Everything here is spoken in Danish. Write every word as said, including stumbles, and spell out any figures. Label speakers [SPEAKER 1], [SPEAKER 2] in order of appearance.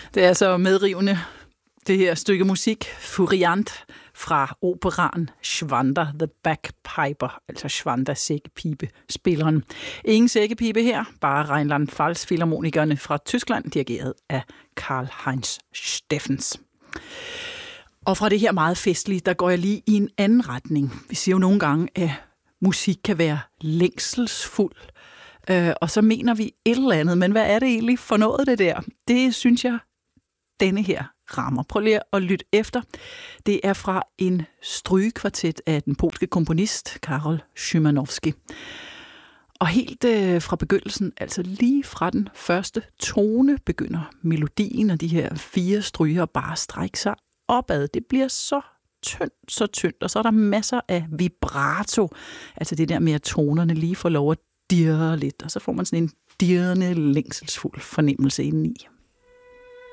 [SPEAKER 1] Det er så medrivende, det her stykke musik, Furiant, fra operaen Schwander the Bagpiper, altså Schwander sækkepipe-spilleren. Ingen sækkepipe her, bare Rheinland-Pfalz-filharmonikerne fra Tyskland, dirigeret af Karl-Heinz Steffens. Og fra det her meget festlige, der går jeg lige i en anden retning. Vi siger jo nogle gange, at musik kan være længselsfuld, øh, og så mener vi et eller andet, men hvad er det egentlig for noget, det der? Det synes jeg, denne her rammer. Prøv lige at lytte efter. Det er fra en strygekvartet af den polske komponist Karol Szymanowski. Og helt øh, fra begyndelsen, altså lige fra den første tone, begynder melodien og de her fire stryger bare strække sig opad. Det bliver så tyndt, så tyndt, og så er der masser af vibrato. Altså det der med, at tonerne lige får lov at dirre lidt, og så får man sådan en dirrende, længselsfuld fornemmelse indeni.